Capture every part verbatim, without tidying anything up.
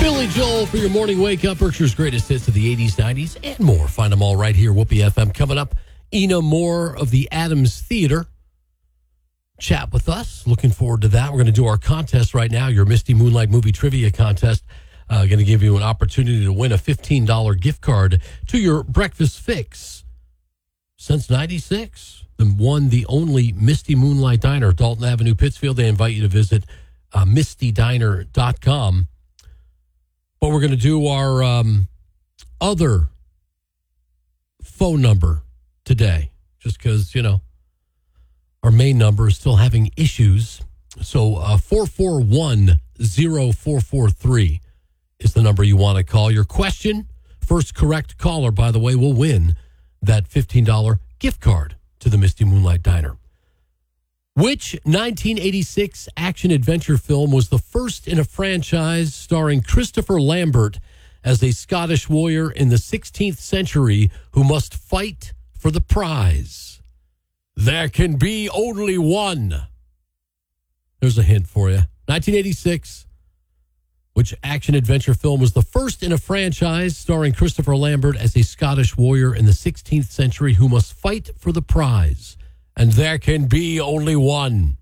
Billy Joel for your morning wake-up. Berkshire's greatest hits of the eighties, nineties, and more. Find them all right here, Whoopee F M. Coming up, Ina Moore of the Adams Theater. Chat with us. Looking forward to that. We're going to do our contest right now, your Misty Moonlight Movie Trivia Contest. Uh, going to give you an opportunity to win a fifteen dollars gift card to your breakfast fix. Since ninety-six, the one, the only Misty Moonlight Diner, Dalton Avenue, Pittsfield. They invite you to visit uh, misty diner dot com. But we're going to do our um, other phone number today, just because, you know, our main number is still having issues. So uh, four four one, zero four four three is the number you want to call. Your question, first correct caller, by the way, will win that fifteen dollars gift card to the Misty Moonlight Diner. Which nineteen eighty-six action-adventure film was the first in a franchise starring Christopher Lambert as a Scottish warrior in the sixteenth century who must fight for the prize? There can be only one. There's a hint for you. nineteen eighty-six, which action-adventure film was the first in a franchise starring Christopher Lambert as a Scottish warrior in the sixteenth century who must fight for the prize? And there can be only one.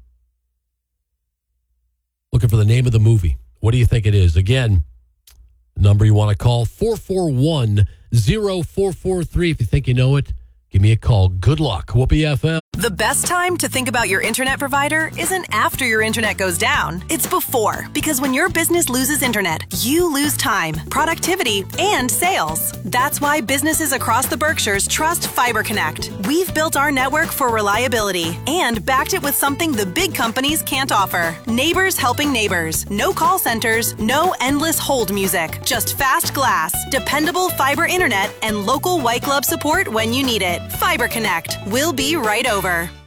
Looking for the name of the movie. What do you think it is? Again, the number you want to call, four four one, zero four four three. If you think you know it, give me a call. Good luck. Whoopee F M. The best time to think about your internet provider isn't after your internet goes down. It's before, because when your business loses internet, you lose time, productivity, and sales. That's why businesses across the Berkshires trust Fiber Connect. We've built our network for reliability and backed it with something the big companies can't offer. Neighbors helping neighbors. No call centers, no endless hold music. Just fast glass, dependable fiber internet, and local white glove support when you need it. Fiber Connect. We'll be right over.